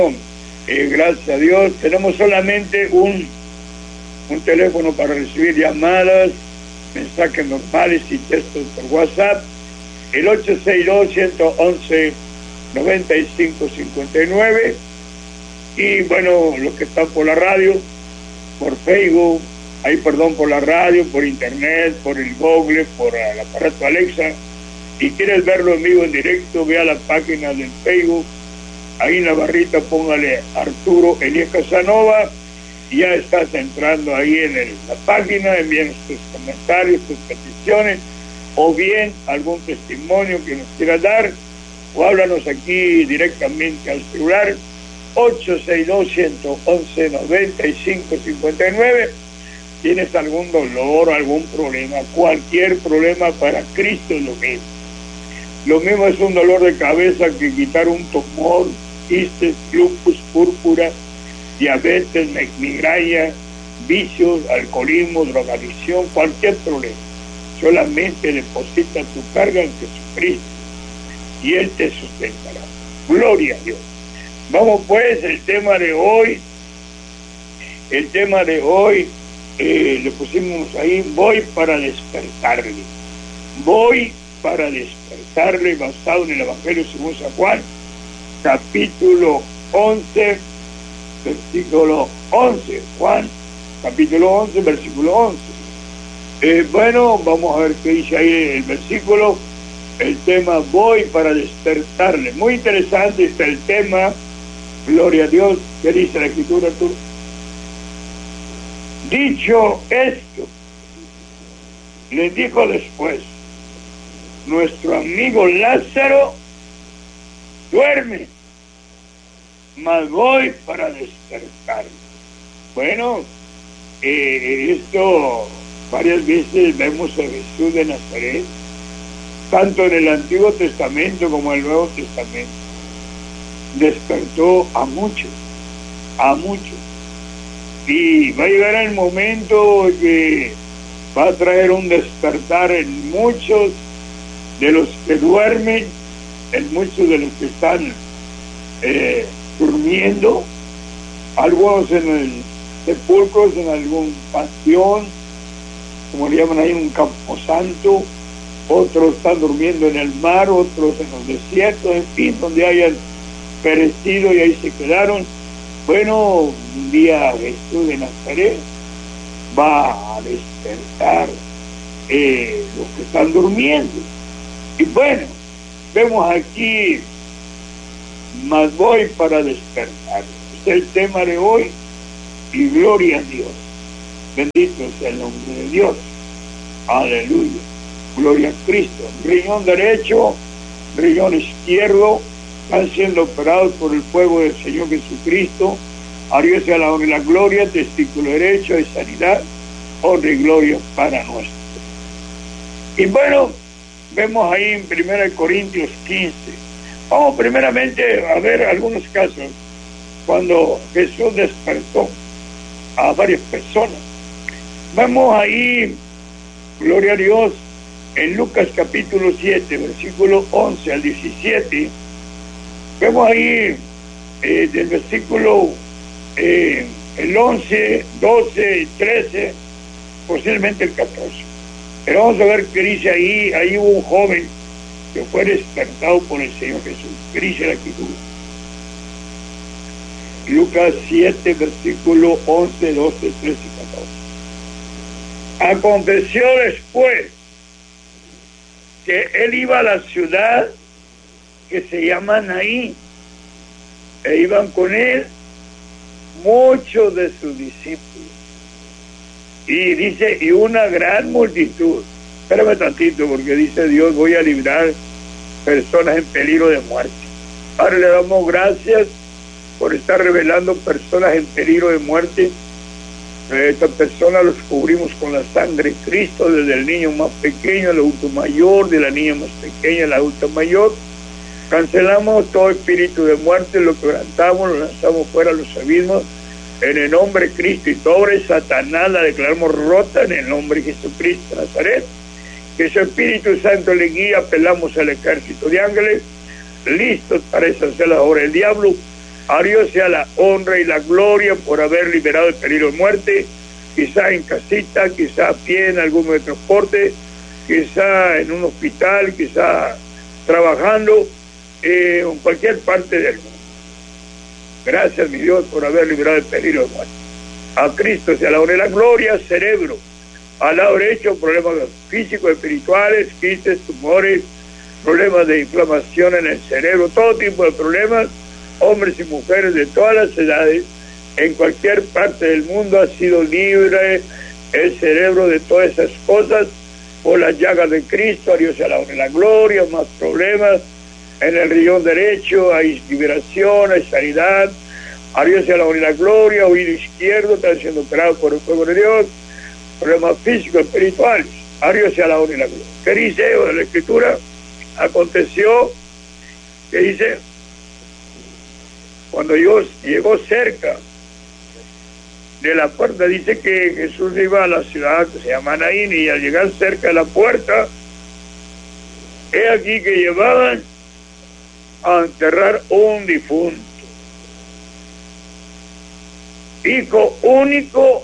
Gracias a Dios, tenemos solamente un teléfono para recibir llamadas, mensajes normales y textos por WhatsApp, el 862-111-9559. Y bueno, los que están por la radio, por Facebook, por la radio, por internet, por el Google, por el aparato Alexa, y quieres verlo en vivo, en directo, ve a la página del Facebook. Ahí en la barrita póngale Arturo Elías Casanova y ya estás entrando ahí en la página. Envíanos tus comentarios, tus peticiones, o bien algún testimonio que nos quieras dar, o háblanos aquí directamente al celular 862-111-9559. ¿Tienes algún dolor, algún problema? Cualquier problema, para Cristo es lo mismo. Lo mismo es un dolor de cabeza que quitar un tumor, quistes, lupus, púrpura, diabetes, migraña, vicios, alcoholismo, drogadicción, cualquier problema. Solamente deposita tu carga en Jesucristo y Él te sustentará. Gloria a Dios. Vamos pues, el tema de hoy le pusimos ahí, voy para despertarle. Voy para despertarle, basado en el Evangelio según San Juan, capítulo 11, versículo 11. Juan, capítulo 11, versículo 11. Bueno, vamos a ver qué dice ahí el versículo. El tema, voy para despertarle. Muy interesante está el tema. Gloria a Dios. ¿Qué dice la Escritura, tú? Dicho esto, les dijo después: nuestro amigo Lázaro duerme, mas voy para despertar. Bueno, esto varias veces vemos a Jesús de Nazaret, tanto en el Antiguo Testamento como en el Nuevo Testamento. Despertó a muchos, y va a llegar el momento que va a traer un despertar en muchos de los que duermen, en muchos de los que están durmiendo, algunos en el sepulcros, en algún panteón, como le llaman ahí, un camposanto, otros están durmiendo en el mar, otros en los desiertos, en fin, donde hayan perecido y ahí se quedaron. Bueno, un día Jesús de Nazaret va a despertar los que están durmiendo. Y bueno, vemos aquí, mas voy para despertar. Este es el tema de hoy, y gloria a Dios. Bendito sea el nombre de Dios. Aleluya. Gloria a Cristo. Riñón derecho, riñón izquierdo, están siendo operados por el fuego del Señor Jesucristo. A Dios sea la honra y la gloria. Testículo derecho de sanidad, honra y gloria para nuestro. Y bueno, vemos ahí en 1 Corintios 15. Vamos primeramente a ver algunos casos cuando Jesús despertó a varias personas. Vemos ahí, gloria a Dios, en Lucas capítulo 7, versículo 11 al 17. Vemos ahí del versículo el 11, 12, 13, posiblemente el 14. Pero vamos a ver qué dice ahí. Ahí hubo un joven que fue despertado por el Señor Jesús. ¿Qué dice la Escritura? Lucas 7, versículo 11, 12, 13 y 14. Aconteció después que él iba a la ciudad que se llama Naín, e iban con él muchos de sus discípulos. Y dice, y una gran multitud. Espérame tantito, porque dice Dios, voy a librar personas en peligro de muerte. Ahora le damos gracias por estar revelando personas en peligro de muerte. Estas personas los cubrimos con la sangre de Cristo, desde el niño más pequeño al adulto mayor, de la niña más pequeña al adulto mayor. Cancelamos todo espíritu de muerte, lo quebrantamos, lo lanzamos fuera a los abismos, en el nombre de Cristo, y toda obra de Satanás la declaramos rota en el nombre de Jesucristo de Nazaret. Que su Espíritu Santo le guía. Apelamos al ejército de ángeles listos para deshacer la obra del diablo. A Dios sea la honra y la gloria por haber liberado el peligro de muerte, quizá en casita, quizá a pie en algún medio de transporte, quizá en un hospital, quizá trabajando en cualquier parte del mundo. Gracias, mi Dios, por haber liberado el peligro de muerte. A Cristo sea la honra y la gloria. Cerebro, al lado derecho, problemas físicos, espirituales, quistes, tumores, problemas de inflamación en el cerebro, todo tipo de problemas, hombres y mujeres de todas las edades, en cualquier parte del mundo ha sido libre el cerebro de todas esas cosas por las llagas de Cristo. A Dios sea la honra y la gloria. Más problemas en el riñón derecho, hay liberación, hay sanidad. A Dios sea la honra y la gloria. Oído izquierdo está siendo operado por el fuego de Dios. Problemas físicos, espirituales. A Dios sea la honra y la gloria. ¿Qué dice de la Escritura? Aconteció que dice, cuando Dios llegó cerca de la puerta, dice que Jesús iba a la ciudad que se llama Naín, y al llegar cerca de la puerta, he aquí que llevaban a enterrar un difunto, hijo único